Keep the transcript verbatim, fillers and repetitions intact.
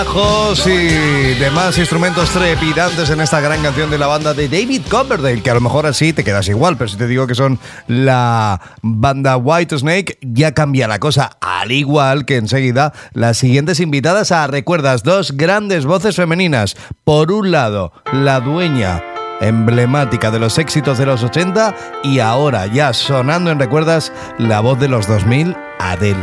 Bajos y demás instrumentos trepidantes en esta gran canción de la banda de David Coverdale, que a lo mejor así te quedas igual, pero si te digo que son la banda Whitesnake, ya cambia la cosa, al igual que enseguida las siguientes invitadas a Recuerdas, dos grandes voces femeninas. Por un lado, la dueña emblemática de los éxitos de los ochenta y ahora ya sonando en Recuerdas, la voz de los dos mil, Adele.